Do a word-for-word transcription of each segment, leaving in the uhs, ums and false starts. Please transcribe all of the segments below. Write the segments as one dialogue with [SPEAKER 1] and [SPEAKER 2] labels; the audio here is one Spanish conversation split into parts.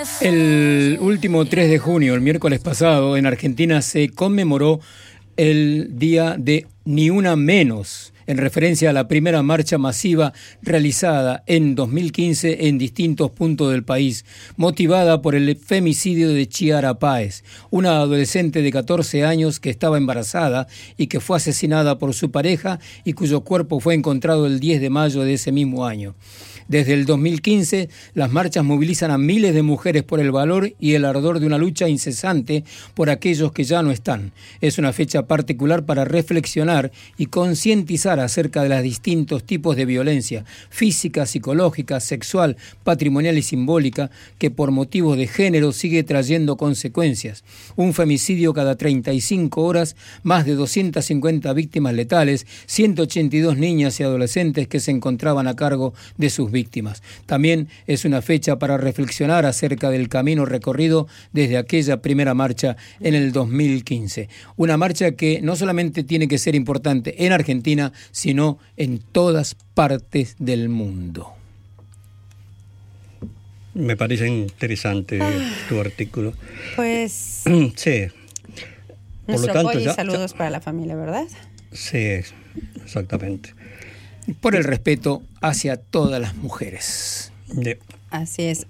[SPEAKER 1] El último tres de junio, el miércoles pasado, en Argentina se conmemoró el Día de Ni Una Menos, en referencia a la primera marcha masiva realizada en dos mil quince en distintos puntos del país, motivada por el femicidio de Chiara Páez, una adolescente de catorce años que estaba embarazada y que fue asesinada por su pareja y cuyo cuerpo fue encontrado el diez de mayo de ese mismo año. Desde el dos mil quince, las marchas movilizan a miles de mujeres por el valor y el ardor de una lucha incesante por aquellos que ya no están. Es una fecha particular para reflexionar y concientizar acerca de los distintos tipos de violencia física, psicológica, sexual, patrimonial y simbólica que por motivos de género sigue trayendo consecuencias. Un femicidio cada treinta y cinco horas, más de doscientas cincuenta víctimas letales, ciento ochenta y dos niñas y adolescentes que se encontraban a cargo de sus víctimas. víctimas. También es una fecha para reflexionar acerca del camino recorrido desde aquella primera marcha en el dos mil quince. Una marcha que no solamente tiene que ser importante en Argentina, sino en todas partes del mundo.
[SPEAKER 2] Me parece interesante ah, tu artículo.
[SPEAKER 3] Pues...
[SPEAKER 2] sí.
[SPEAKER 3] Por nuestro lo tanto, apoyo y ya, saludos ya, para la familia, ¿verdad?
[SPEAKER 2] Sí, exactamente.
[SPEAKER 1] Por el respeto hacia todas las mujeres.
[SPEAKER 2] Yeah.
[SPEAKER 3] Así es.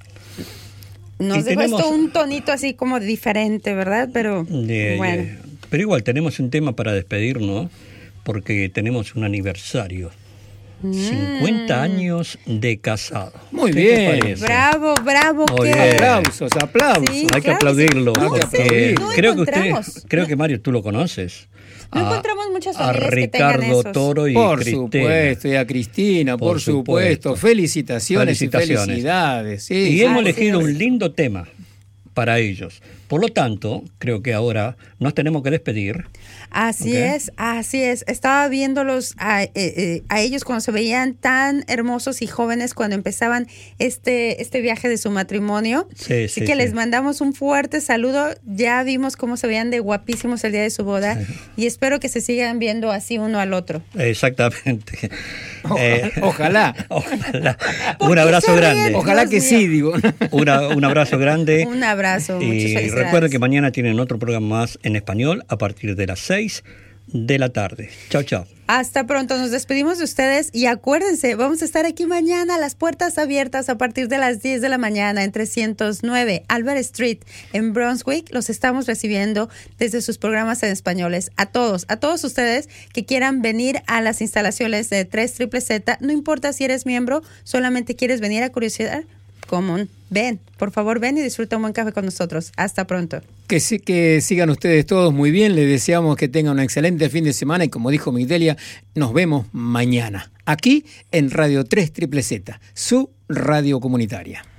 [SPEAKER 3] Nos dejó tenemos... esto un tonito así como diferente, ¿verdad? Pero
[SPEAKER 2] yeah,
[SPEAKER 3] bueno.
[SPEAKER 2] Yeah. Pero igual tenemos un tema para despedirnos porque tenemos un aniversario. Mm. cincuenta años de casado.
[SPEAKER 1] Muy bien.
[SPEAKER 3] Bravo, bravo.
[SPEAKER 2] Muy
[SPEAKER 3] ¿qué?
[SPEAKER 2] bien.
[SPEAKER 1] Aplausos, aplausos.
[SPEAKER 3] Sí,
[SPEAKER 2] Hay
[SPEAKER 3] claro
[SPEAKER 2] que aplaudirlo.
[SPEAKER 3] No,
[SPEAKER 2] porque
[SPEAKER 3] no
[SPEAKER 2] creo que usted, creo que Mario, tú lo conoces.
[SPEAKER 3] No a, encontramos muchas familias
[SPEAKER 2] a
[SPEAKER 3] que tengan
[SPEAKER 2] Ricardo
[SPEAKER 3] esos.
[SPEAKER 2] Toro y
[SPEAKER 1] por
[SPEAKER 2] Cristina.
[SPEAKER 1] supuesto, y a Cristina, por, por supuesto. supuesto. Felicitaciones,
[SPEAKER 2] Felicitaciones
[SPEAKER 1] y felicidades. Sí,
[SPEAKER 2] y
[SPEAKER 1] sí,
[SPEAKER 2] hemos
[SPEAKER 3] sí,
[SPEAKER 2] elegido
[SPEAKER 3] sí.
[SPEAKER 2] un lindo tema para ellos. Por lo tanto, creo que ahora nos tenemos que despedir.
[SPEAKER 3] Así
[SPEAKER 2] ¿Okay?
[SPEAKER 3] es, así es. Estaba viéndolos a, eh, eh, a ellos cuando se veían tan hermosos y jóvenes cuando empezaban este, este viaje de su matrimonio.
[SPEAKER 2] Sí,
[SPEAKER 3] Así
[SPEAKER 2] sí,
[SPEAKER 3] que
[SPEAKER 2] sí.
[SPEAKER 3] les mandamos un fuerte saludo. Ya vimos cómo se veían de guapísimos el día de su boda sí. y espero que se sigan viendo así uno al otro.
[SPEAKER 2] Exactamente.
[SPEAKER 1] Ojalá.
[SPEAKER 2] Eh,
[SPEAKER 1] ojalá.
[SPEAKER 2] ojalá. Un abrazo grande.
[SPEAKER 1] Ojalá que sí, digo.
[SPEAKER 2] Una, un abrazo grande.
[SPEAKER 3] Un abrazo, muchas
[SPEAKER 2] y
[SPEAKER 3] felicidades.
[SPEAKER 2] Recuerden que mañana tienen otro programa más en español a partir de las seis de la tarde. Chao, chao.
[SPEAKER 3] Hasta pronto, nos despedimos de ustedes y acuérdense, vamos a estar aquí mañana, las puertas abiertas a partir de las diez de la mañana en trescientos nueve Albert Street en Brunswick. Los estamos recibiendo desde sus programas en españoles. A todos, a todos ustedes que quieran venir a las instalaciones de tres triple Z, no importa si eres miembro, solamente quieres venir a curiosidad. Común. Ven, por favor, ven y disfruta un buen café con nosotros. Hasta pronto.
[SPEAKER 1] Que, sí, que sigan ustedes todos muy bien. Les deseamos que tengan un excelente fin de semana y como dijo Migdelia, nos vemos mañana aquí en Radio tres Triple Z, su radio comunitaria.